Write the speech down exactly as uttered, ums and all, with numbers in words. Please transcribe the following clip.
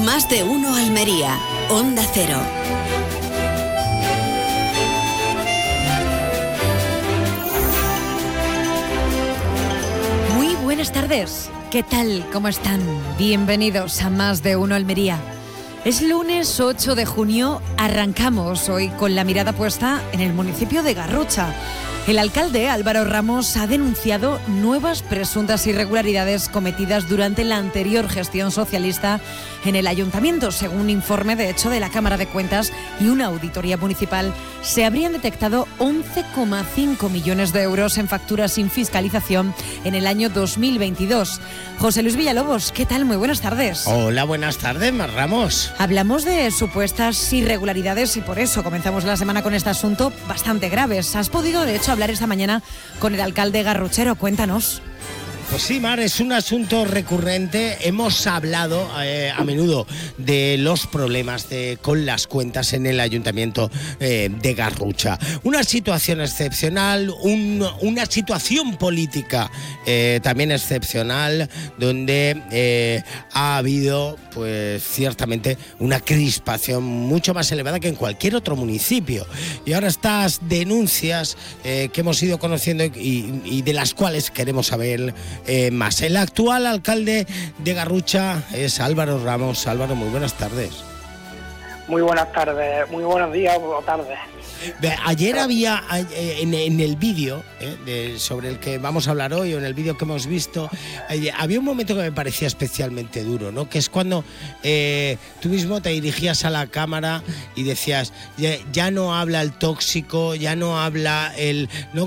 Más de uno Almería, Onda Cero. Muy buenas tardes. ¿Qué tal? ¿Cómo están? Bienvenidos a Más de uno Almería. Es lunes ocho de junio, arrancamos hoy con la mirada puesta en el municipio de Garrucha. El alcalde Álvaro Ramos ha denunciado nuevas presuntas irregularidades cometidas durante la anterior gestión socialista en el ayuntamiento. Según un informe, de hecho, de la Cámara de Cuentas y una auditoría municipal, se habrían detectado once coma cinco millones de euros en facturas sin fiscalización en el año dos mil veintidós. José Luis Villalobos, ¿qué tal? Muy buenas tardes. Hola, buenas tardes, Mar Ramos. Hablamos de supuestas irregularidades y por eso comenzamos la semana con este asunto bastante graves. Has podido, de hecho, hablar esta mañana con el alcalde garruchero. Cuéntanos. Pues sí, Mar, es un asunto recurrente. Hemos hablado eh, a menudo de los problemas de, con las cuentas en el ayuntamiento eh, de Garrucha. Una situación excepcional, un, una situación política eh, también excepcional, donde eh, ha habido, pues ciertamente, una crispación mucho más elevada que en cualquier otro municipio. Y ahora estas denuncias eh, que hemos ido conociendo y, y de las cuales queremos saber Eh, más. El actual alcalde de Garrucha es Álvaro Ramos. Álvaro, muy buenas tardes. Muy buenas tardes, muy buenos días o tardes. Ayer había eh, en, en el vídeo eh, de, sobre el que vamos a hablar hoy, o en el vídeo que hemos visto, eh, había un momento que me parecía especialmente duro, ¿no? Que es cuando eh, tú mismo te dirigías a la cámara y decías, ya, ya no habla el tóxico, ya no habla el... ¿no?